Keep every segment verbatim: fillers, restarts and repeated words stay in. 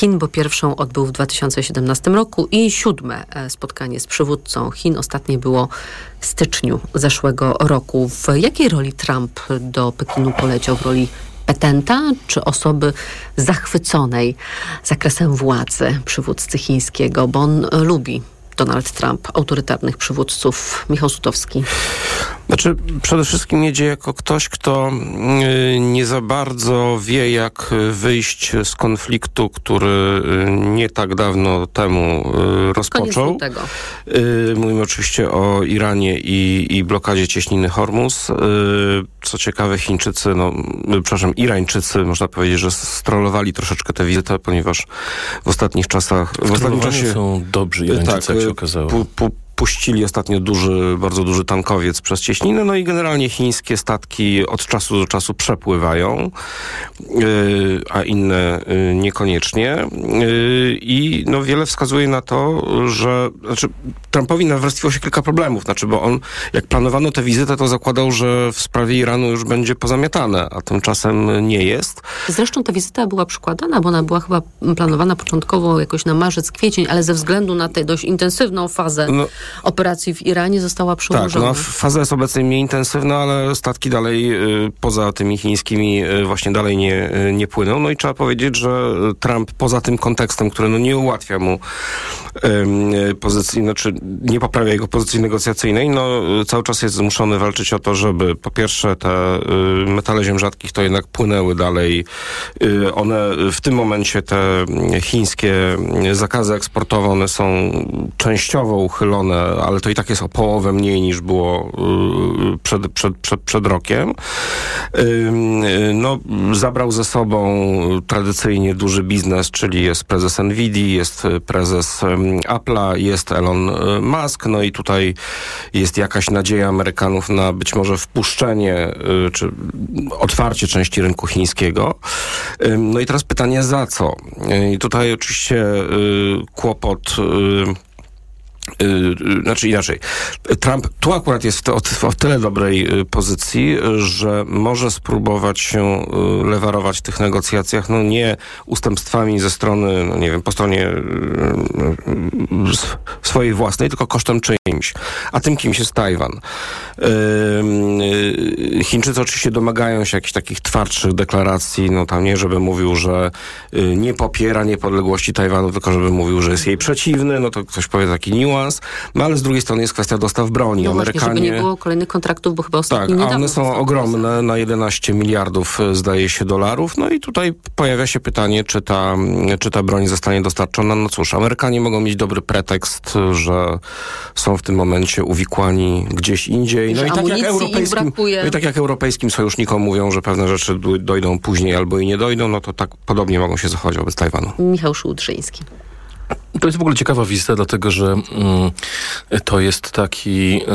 Chin, bo pierwszą odbył w dwa tysiące siedemnastym roku i siódme spotkanie z przywódcą Chin. Ostatnie było w styczniu zeszłego roku. W jakiej roli Trump do Pekinu poleciał? W roli petenta czy osoby zachwyconej zakresem władzy przywódcy chińskiego? Bo on lubi, Donald Trump, autorytarnych przywódców. Michał Sutowski. Znaczy, przede wszystkim jedzie jako ktoś, kto nie za bardzo wie, jak wyjść z konfliktu, który nie tak dawno temu rozpoczął. Tego. Mówimy oczywiście o Iranie i, i blokadzie cieśniny Hormuz. Co ciekawe, Chińczycy, no, przepraszam, Irańczycy, można powiedzieć, że strollowali troszeczkę tę wizytę, ponieważ w ostatnich czasach... W, w ostatnim czasie są dobrzy Irańczycy, tak, jak się okazało. Pu, pu, puścili ostatnio duży, bardzo duży tankowiec przez cieśninę, no i generalnie chińskie statki od czasu do czasu przepływają, yy, a inne yy, niekoniecznie. Yy, I no wiele wskazuje na to, że znaczy Trumpowi nawrastwiło się kilka problemów, znaczy, bo on, jak planowano tę wizytę, to zakładał, że w sprawie Iranu już będzie pozamiatane, a tymczasem nie jest. Zresztą ta wizyta była przykładana, bo ona była chyba planowana początkowo jakoś na marzec, kwiecień, ale ze względu na tę dość intensywną fazę no, operacji w Iranie została przedłużona. Tak, no faza jest obecnie mniej intensywna, ale statki dalej y, poza tymi chińskimi y, właśnie dalej nie, y, nie płyną. No i trzeba powiedzieć, że Trump poza tym kontekstem, który no nie ułatwia mu y, pozycji, znaczy nie poprawia jego pozycji negocjacyjnej, no y, cały czas jest zmuszony walczyć o to, żeby po pierwsze te y, metale ziem rzadkich to jednak płynęły dalej. Y, one w tym momencie te chińskie zakazy eksportowe, one są częściowo uchylone, ale to i tak jest o połowę mniej niż było przed, przed, przed, przed rokiem. No, zabrał ze sobą tradycyjnie duży biznes, czyli jest prezes Nvidii, jest prezes Apple'a, jest Elon Musk, no i tutaj jest jakaś nadzieja Amerykanów na być może wpuszczenie, czy otwarcie części rynku chińskiego. No i teraz pytanie, za co? I tutaj oczywiście kłopot... Yy, znaczy inaczej. Trump tu akurat jest w, te, w tyle dobrej pozycji, że może spróbować się lewarować w tych negocjacjach, no nie ustępstwami ze strony, no nie wiem, po stronie yy, swojej własnej, tylko kosztem czyimś. A tym kimś jest Tajwan. Yy, Chińczycy oczywiście domagają się jakichś takich twardszych deklaracji, no tam nie, żeby mówił, że yy, nie popiera niepodległości Tajwanu, tylko żeby mówił, że jest jej przeciwny, no to ktoś powie taki niuans. No ale z drugiej strony jest kwestia dostaw broni. No Amerykanie... właśnie, żeby nie było kolejnych kontraktów, bo chyba ostatni Tak, a one są ogromne, na jedenaście miliardów zdaje się dolarów. No i tutaj pojawia się pytanie, czy ta, czy ta broń zostanie dostarczona. No cóż, Amerykanie mogą mieć dobry pretekst, że są w tym momencie uwikłani gdzieś indziej. No i tak, jak europejskim, no i tak jak europejskim sojusznikom mówią, że pewne rzeczy dojdą później albo i nie dojdą, no to tak podobnie mogą się zachować wobec Tajwanu. Michał Szułdrzyński. To jest w ogóle ciekawa wizyta, dlatego że mm, to jest taki... Yy,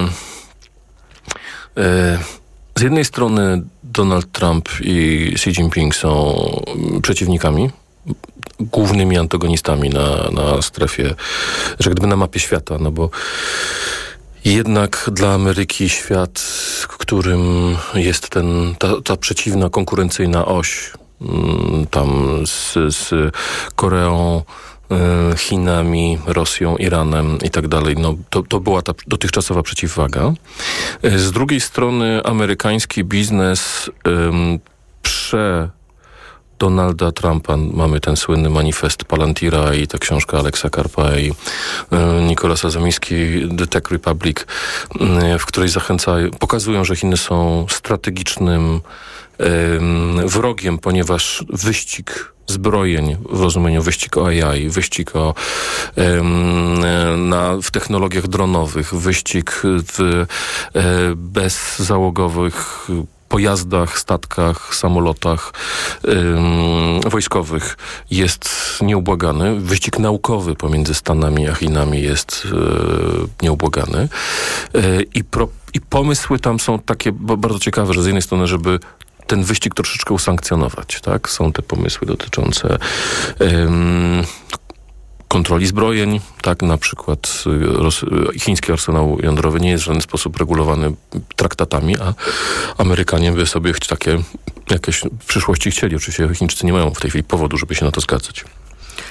yy, z jednej strony Donald Trump i Xi Jinping są przeciwnikami, głównymi antagonistami na, na strefie, że gdyby na mapie świata, no bo jednak dla Ameryki świat, w którym jest ten, ta, ta przeciwna, konkurencyjna oś, yy, tam z, z Koreą, Chinami, Rosją, Iranem i tak dalej. No, to, to była ta dotychczasowa przeciwwaga. Z drugiej strony amerykański biznes um, prze Donalda Trumpa, mamy ten słynny manifest Palantira i ta książka Alexa Karpa i y, Nicolasa Zamiski, The Tech Republic, y, w której zachęcają, pokazują, że Chiny są strategicznym y, wrogiem, ponieważ wyścig zbrojeń w rozumieniu wyścig o A I, wyścig o, ym, na, w technologiach dronowych, wyścig w y, bezzałogowych pojazdach, statkach, samolotach ym, wojskowych jest nieubłagany. Wyścig naukowy pomiędzy Stanami a Chinami jest y, nieubłagany. Y, i, pro, I pomysły tam są takie bardzo ciekawe, że z jednej strony, żeby ten wyścig troszeczkę usankcjonować, tak? Są te pomysły dotyczące ym, kontroli zbrojeń, tak? Na przykład ros, chiński arsenał jądrowy nie jest w żaden sposób regulowany traktatami, a Amerykanie by sobie takie jakieś w przyszłości chcieli. Oczywiście Chińczycy nie mają w tej chwili powodu, żeby się na to zgadzać.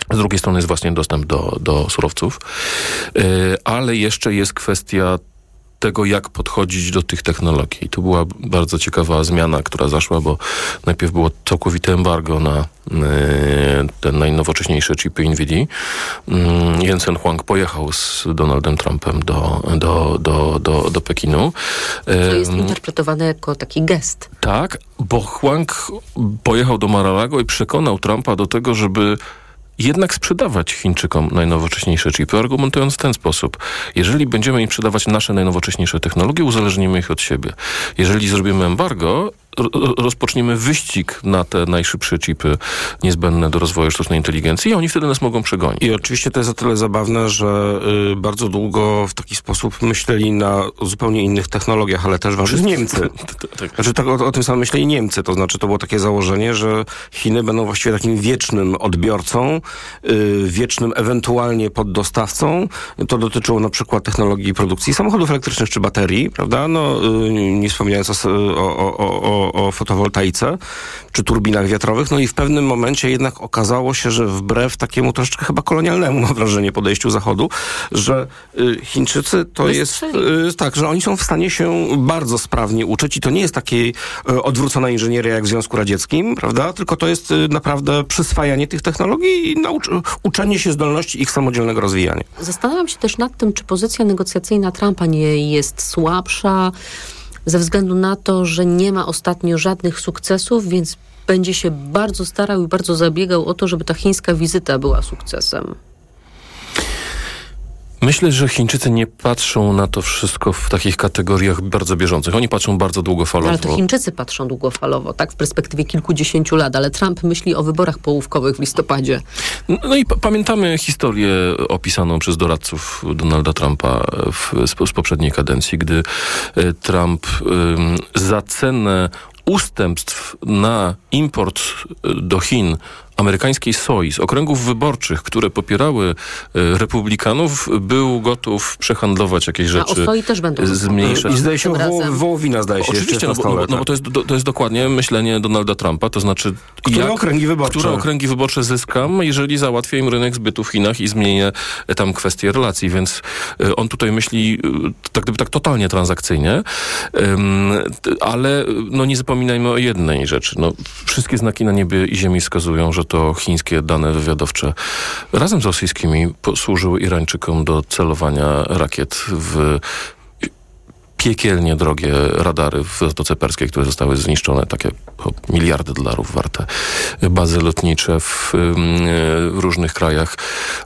Z drugiej strony jest właśnie dostęp do, do surowców, ale jeszcze jest kwestia tego, jak podchodzić do tych technologii. Tu była bardzo ciekawa zmiana, która zaszła, bo najpierw było całkowite embargo na te najnowocześniejsze chipy Nvidia. Jensen Huang pojechał z Donaldem Trumpem do, do, do, do, do Pekinu. To jest interpretowane jako taki gest. Tak, bo Huang pojechał do Mar-a-Lago i przekonał Trumpa do tego, żeby jednak sprzedawać Chińczykom najnowocześniejsze chipy, argumentując w ten sposób. Jeżeli będziemy im sprzedawać nasze najnowocześniejsze technologie, uzależnimy ich od siebie. Jeżeli zrobimy embargo, rozpoczniemy wyścig na te najszybsze chipy niezbędne do rozwoju sztucznej inteligencji i oni wtedy nas mogą przegonić. I oczywiście to jest o tyle zabawne, że y, bardzo długo w taki sposób myśleli na zupełnie innych technologiach, ale też ważne Niemcy. Znaczy tak o, o tym samym myśleli Niemcy, to znaczy to było takie założenie, że Chiny będą właściwie takim wiecznym odbiorcą, y, wiecznym ewentualnie poddostawcą. To dotyczyło na przykład technologii produkcji samochodów elektrycznych czy baterii, prawda? No, y, nie wspominając o, o, o, o o fotowoltaice czy turbinach wiatrowych, no i w pewnym momencie jednak okazało się, że wbrew takiemu troszeczkę chyba kolonialnemu, mam wrażenie, podejściu Zachodu, że y, Chińczycy to jest y, tak, że oni są w stanie się bardzo sprawnie uczyć i to nie jest takiej y, odwrócona inżynieria jak w Związku Radzieckim, prawda, tylko to jest y, naprawdę przyswajanie tych technologii i nauc- uczenie się zdolności ich samodzielnego rozwijania. Zastanawiam się też nad tym, czy pozycja negocjacyjna Trumpa nie jest słabsza, ze względu na to, że nie ma ostatnio żadnych sukcesów, więc będzie się bardzo starał i bardzo zabiegał o to, żeby ta chińska wizyta była sukcesem. Myślę, że Chińczycy nie patrzą na to wszystko w takich kategoriach bardzo bieżących. Oni patrzą bardzo długofalowo. Ale to Chińczycy patrzą długofalowo, tak? W perspektywie kilkudziesięciu lat, ale Trump myśli o wyborach połówkowych w listopadzie. No i p- pamiętamy historię opisaną przez doradców Donalda Trumpa w, z, z poprzedniej kadencji, gdy y, Trump y, za cenę ustępstw na import do Chin amerykańskiej soi z okręgów wyborczych, które popierały e, republikanów, był gotów przehandlować jakieś rzeczy. A o soi też będą zmniejszać. I zdaje się, wo- wołowina zdaje się Oczywiście, no bo, no, bo, no bo to jest, do, to jest dokładnie myślenie Donalda Trumpa, to znaczy które jak, okręgi wyborcze? które okręgi wyborcze zyskam, jeżeli załatwię im rynek zbytu w Chinach i zmienię tam kwestie relacji, więc e, on tutaj myśli e, tak gdyby tak totalnie transakcyjnie, e, ale no nie zapominajmy o jednej rzeczy. No, wszystkie znaki na niebie i ziemi wskazują, że to chińskie dane wywiadowcze razem z rosyjskimi posłużyły Irańczykom do celowania rakiet w piekielnie drogie radary w Zatoce Perskiej, które zostały zniszczone, takie miliardy dolarów warte bazy lotnicze w, w różnych krajach.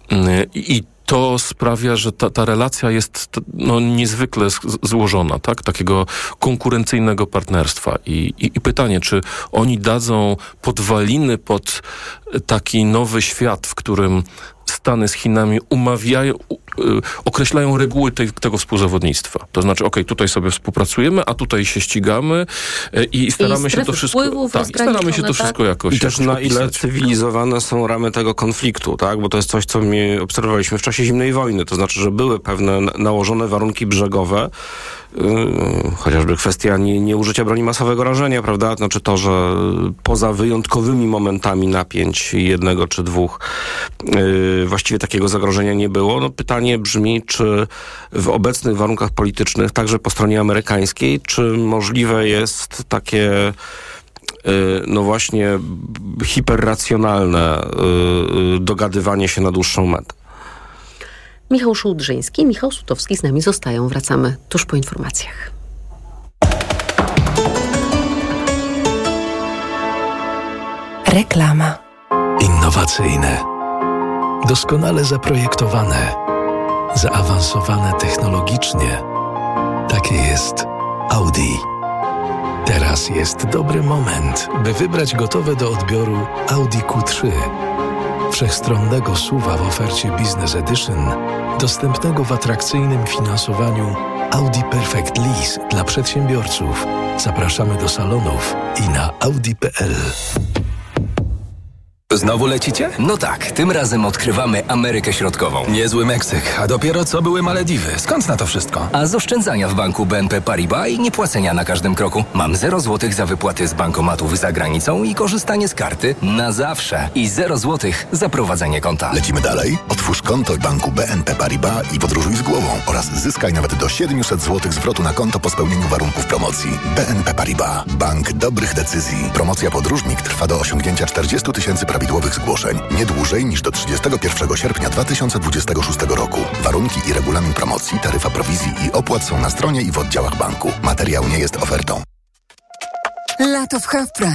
I to sprawia, że ta, ta relacja jest no, niezwykle z, złożona, tak? Takiego konkurencyjnego partnerstwa. I, i, I pytanie, czy oni dadzą podwaliny pod taki nowy świat, w którym Stany z Chinami umawiają, u, y, określają reguły tej, tego współzawodnictwa. To znaczy, okej, okay, tutaj sobie współpracujemy, a tutaj się ścigamy y, i staramy I się to wszystko... Tak, i staramy się to wszystko tak? jakoś... I też na ile opisać. Cywilizowane są ramy tego konfliktu, tak? Bo to jest coś, co my obserwowaliśmy w czasie zimnej wojny. To znaczy, że były pewne nałożone warunki brzegowe, Yy, chociażby kwestia nie, nieużycia broni masowego rażenia, prawda? Znaczy to, że poza wyjątkowymi momentami napięć jednego czy dwóch yy, właściwie takiego zagrożenia nie było. No pytanie brzmi, czy w obecnych warunkach politycznych, także po stronie amerykańskiej, czy możliwe jest takie yy, no właśnie hiperracjonalne yy, dogadywanie się na dłuższą metę? Michał Szułdrzyński, Michał Sutowski z nami zostają. Wracamy tuż po informacjach. Reklama. Innowacyjne, doskonale zaprojektowane, zaawansowane technologicznie. Takie jest Audi. Teraz jest dobry moment, by wybrać gotowe do odbioru Audi Q trzy. Wszechstronnego S U V-a w ofercie Business Edition, dostępnego w atrakcyjnym finansowaniu Audi Perfect Lease dla przedsiębiorców. Zapraszamy do salonów i na audi kropka p l. Znowu lecicie? No tak, tym razem odkrywamy Amerykę Środkową. Niezły Meksyk, a dopiero co były Malediwy. Skąd na to wszystko? A z oszczędzania w banku B N P Paribas i niepłacenia na każdym kroku. Mam zero złotych za wypłaty z bankomatów za granicą i korzystanie z karty na zawsze. I zero złotych za prowadzenie konta. Lecimy dalej? Otwórz konto w banku B N P Paribas i podróżuj z głową oraz zyskaj nawet do siedemset złotych zwrotu na konto po spełnieniu warunków promocji. B N P Paribas. Bank dobrych decyzji. Promocja podróżnik trwa do osiągnięcia czterdzieści tysięcy prawidłowych zgłoszeń. Nie dłużej niż do trzydziestego pierwszego sierpnia dwa tysiące dwudziestego szóstego roku. Warunki i regulamin promocji, taryfa prowizji i opłat są na stronie i w oddziałach banku. Materiał nie jest ofertą. Lato w Half Price.